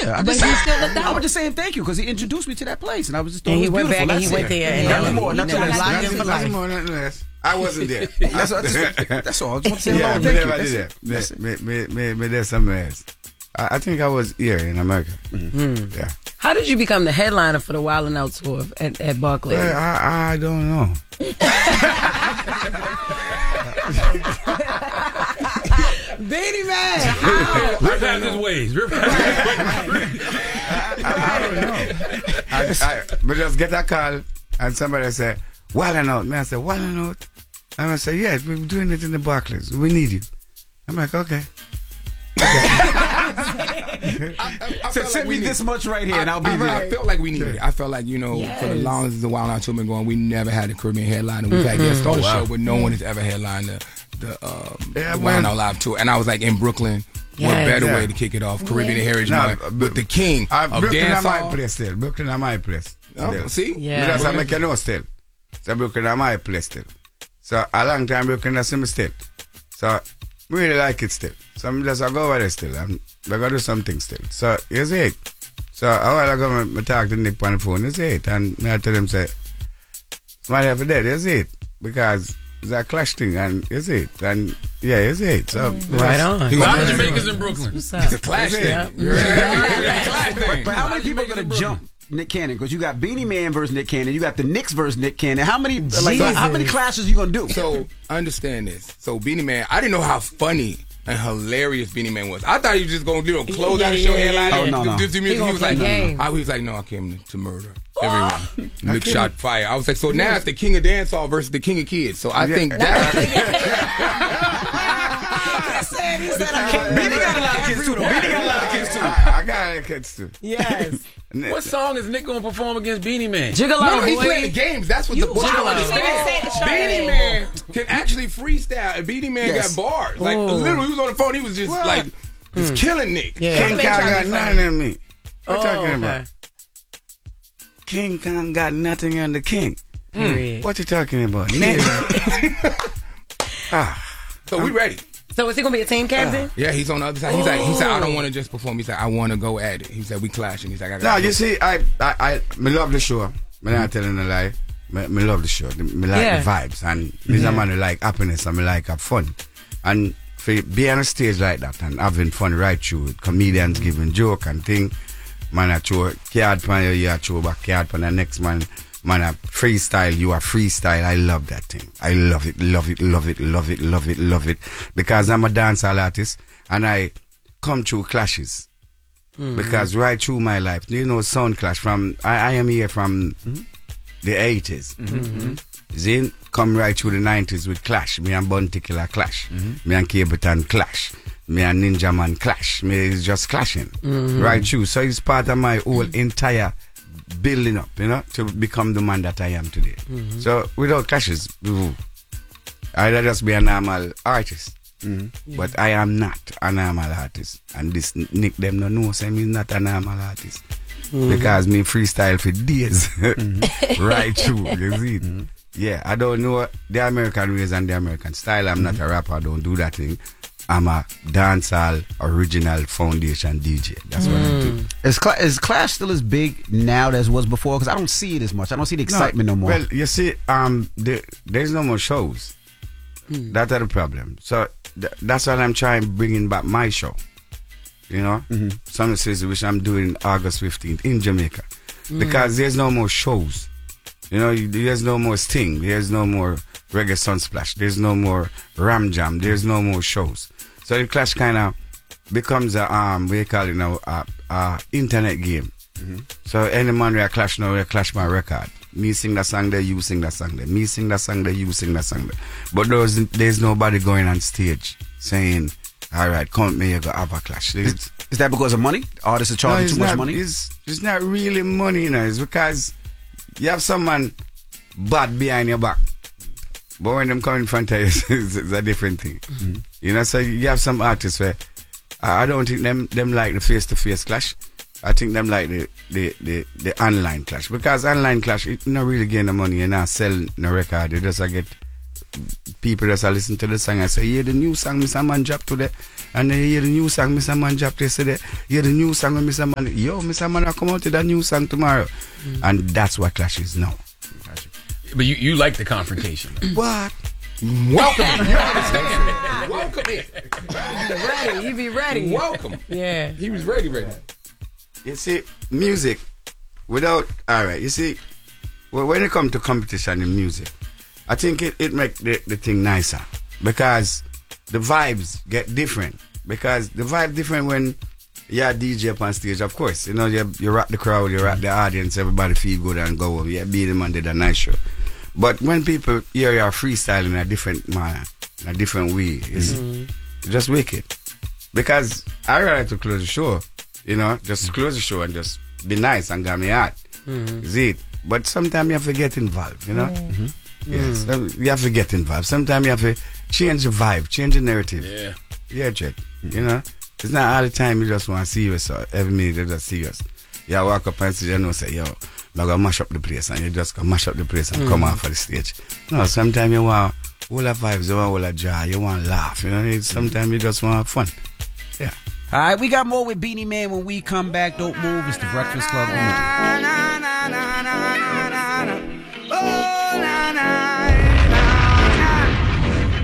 Yeah, but he still looked I out. was just saying thank you because he introduced me to that place, and I was just And thought he it was went beautiful. back and he That's went it. there. And Nothing more, nothing less. Locked in for life. Nothing more, nothing less. I wasn't there. That's all. That's all. I just want to say Yeah, hello. me Thank you. never That's did it. that. Me there somewhere else. I think I was here in America. Yeah. How did you become the headliner for the Wild 'N Out tour at Barclays? Well, I don't know. Beanie Man! Rip has his ways. Rip has his ways. I don't know. But just get a call and somebody say, Wild 'N Out. Me, I say, Wild 'N Out? And I say, yeah, we're doing it in the Barclays. We need you. I'm like, okay. I send me this much right here, and I'll be there. I felt like we needed it. I felt like, for the longest as the Wild 'N Out tour been going, we never had a Caribbean headliner. We've had guests on the show, but no one has ever headlined the Wild 'N Out Live tour. And I was like, in Brooklyn, what better way to kick it off? Caribbean Heritage Month. But the king of Brooklyn dancehall. is my place still. Brooklyn is my place. See? Yeah. That's how I make you know still. So Brooklyn is my place still. So a long time Brooklyn is my still. So we really like it still. So I'm just go over there still. We're going to do something still. So here's it. So a while ago I talked to Nick on the phone. Here's it. And I tell him, say, man, have dead. Here's it. Because it's a clash thing. And here's it. And yeah, here's it. So Right on. A lot of Jamaicans in Brooklyn. What's up? It's a clash thing. But how many people are going to jump Nick Cannon? Because you got Beanie Man versus Nick Cannon. You got the Knicks versus Nick Cannon. How many clashes you going to do? So understand this. So Beanie Man, I didn't know how funny and hilarious Beanie Man was. I thought he was just going to close out the show headline. Oh, no. He He was like, games. he was like, no, I came to murder everyone. Nick shot fire. I was like, so now it's the king of dancehall versus the king of kids. So I think that. Beanie got a lot of kids too, though. Beanie got a lot of kids too. I got a lot of kids too. Yes. What song is Nick going to perform against Beanie Man? Jiggle No, out, he's boy. playing the games. That's what what you don't understand. Beanie Man can actually freestyle, and Beanie Man got bars. Like literally, he was on the phone. He was just like, he's killing Nick. Yeah. King Kong got nothing on me. What you talking okay. about? King Kong got nothing on the king. Period. What you talking about? So we ready. So is he going to be a team captain? Yeah, he's on the other side. He said, I don't want to just perform. He said, I want to go at it. He said, we clashing. He's like, I No, got you see, I love the show. I'm not telling a lie. Me love the show. Me like the vibes. And this a man who like happiness and me like have fun. And for be on a stage like that and having fun right through with comedians giving joke and thing, man I throw card pan you throw back card pan the next man I freestyle, you are freestyle. I love that thing. I love it, love it, love it, love it, love it, love it. Because I'm a dancehall artist and I come through clashes. Because right through my life, sound clash from I am here from the 80s. Then come right through the 90s with clash. Me and Bunty Killer clash. Me and Cableton clash. Me and Ninja Man clash. Me is just clashing. Right through. So it's part of my whole entire building up, to become the man that I am today. So without clashes, I'd just be a normal artist. But I am not a normal artist. And this Nick them no know say me not a normal artist. Because me freestyle for days. Right through. You see? Yeah, I don't know the American ways and the American style. I'm not a rapper, I don't do that thing. I'm a dancehall original foundation DJ. That's what I do. Is Clash still as big now as was before? Because I don't see it as much. I don't see the excitement no more. Well, you see, there's no more shows. That's the problem. So that's what I'm trying bringing back my show. Summer Season, which I'm doing August 15th in Jamaica. Because there's no more shows. There's no more Sting. There's no more Reggae Sunsplash. There's no more Ram Jam. There's no more shows. So the Clash kind of becomes a internet game. So any man we clash now, we clash my record. Me sing that song there, you sing that song there. Me sing that song there, you sing that song there. But there's nobody going on stage saying, all right, come me, you go have a clash. Is that because of money? Artists are charging too much money? It's not really money, It's because you have someone bad behind your back. But when them come in front of you, it's a different thing. So you have some artists where I don't think them like the face-to-face clash. I think them like the online clash. Because online clash, it not really gain the money. You not sell no record. You just get people just listen to the song and say, hear the new song Mr. Man dropped today, and then hear the new song Mr. Man dropped yesterday, hear the new song Mr. Man, Mr. Man will come out with a new song tomorrow. And that's what Clash is now. But you like the confrontation. What? Welcome. You understand? Welcome in. Ready. He be ready. Welcome. Yeah. He was ready. You see, music, alright, you see, when it comes to competition in music, I think it makes the thing nicer. Because the vibes get different. Because the vibe different when you're a DJ up on stage, of course. You know, you rock the crowd, you rock the audience, everybody feel good and go home. Yeah, Beenie Man did a nice show. But when people hear you freestyle in a different manner, in a different way, it's just wicked. Because I rather to close the show, you know, just close the show and just be nice and get me out. Is it? But sometimes you have to get involved, you know? Yes, you have to get involved. Sometimes you have to change the vibe, change the narrative. Yeah, Jack. You know? It's not all the time you just want to see us, every minute you just see us. You walk up and say, you know, say, yo, I'm going to mash up the place, and you just go mash up the place and come off of the stage. No, sometimes you want all the vibes, you want all the joy, you want to laugh, you know? Sometimes you just want fun. Yeah. All right, we got more with Beenie Man when we come back. Don't move. It's the Breakfast Club.